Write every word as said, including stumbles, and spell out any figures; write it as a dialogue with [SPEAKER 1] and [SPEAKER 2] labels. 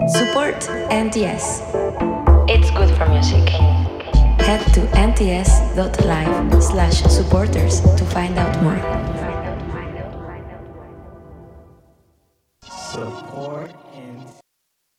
[SPEAKER 1] Support N T S.
[SPEAKER 2] It's good for music.
[SPEAKER 1] Head to nts.live slash supporters to find out more.
[SPEAKER 3] Support and